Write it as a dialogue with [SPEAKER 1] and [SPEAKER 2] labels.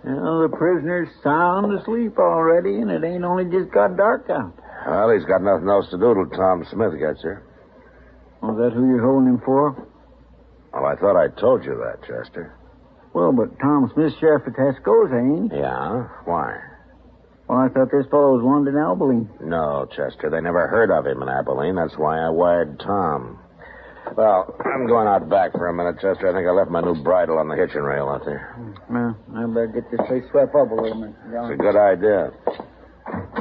[SPEAKER 1] Well, the prisoner's sound asleep already, and it ain't only just got dark out.
[SPEAKER 2] Well, he's got nothing else to do till Tom Smith gets here.
[SPEAKER 1] Oh, is that who you're holding him for?
[SPEAKER 2] Well, I thought I told you that, Chester.
[SPEAKER 1] Well, but Tom Smith's sheriff of Tascosa, ain't he?
[SPEAKER 2] Yeah? Why?
[SPEAKER 1] Well, I thought this fellow was wanted in Abilene.
[SPEAKER 2] No, Chester. They never heard of him in Abilene. That's why I wired Tom. Well, I'm going out back for a minute, Chester. I think I left my new bridle on the hitching rail out there.
[SPEAKER 1] Well, I better get this place swept up a little, Mr. John.
[SPEAKER 2] It's a good idea.